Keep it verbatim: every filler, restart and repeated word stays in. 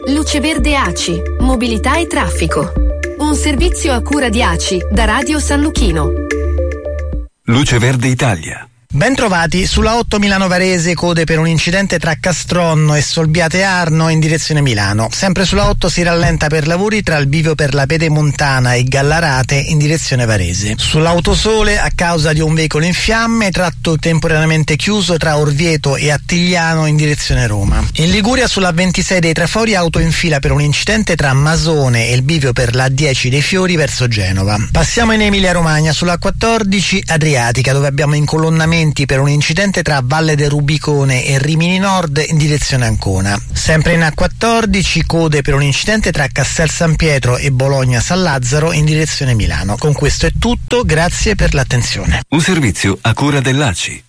Luce Verde A C I, mobilità e traffico. Un servizio a cura di A C I da Radio San Luchino. Luce Verde Italia. Bentrovati, sulla otto Milano Varese, code per un incidente tra Castronno e Solbiate Arno in direzione Milano. Sempre sulla otto si rallenta per lavori tra il bivio per la Pedemontana e Gallarate in direzione Varese. Sull'Autosole, a causa di un veicolo in fiamme, tratto temporaneamente chiuso tra Orvieto e Attigliano in direzione Roma. In Liguria, sulla ventisei dei Trafori, auto in fila per un incidente tra Masone e il bivio per la dieci dei Fiori verso Genova. Passiamo in Emilia Romagna, sulla quattordici Adriatica, dove abbiamo incolonnamenti per un incidente tra Valle del Rubicone e Rimini Nord in direzione Ancona. Sempre in A quattordici, code per un incidente tra Castel San Pietro e Bologna San Lazzaro in direzione Milano. Con questo è tutto, grazie per l'attenzione. Un servizio a cura dell'A C I.